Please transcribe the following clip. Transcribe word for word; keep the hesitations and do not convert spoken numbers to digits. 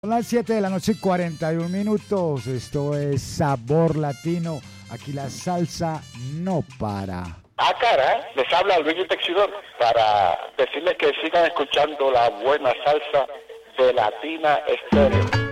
Son las siete de la noche y cuarenta y un minutos. Esto es Sabor Latino. Aquí la salsa no para. Ah, cara, les habla Luis Texidor para decirles que sigan escuchando la buena salsa de Latina Estéreo.